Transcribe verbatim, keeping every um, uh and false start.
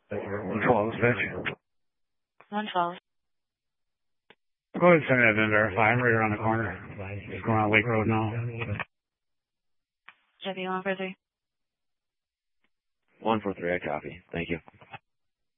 one twelve, bitch. one twelve. Go ahead and send that in verify. I'm right around the corner. Just going on Lake Road now. W one four three. one four three, I copy. Thank you.